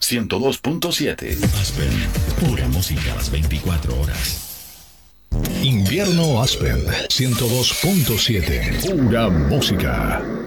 102.7. Aspen, pura música a las 24 horas. Invierno Aspen 102.7. Pura música.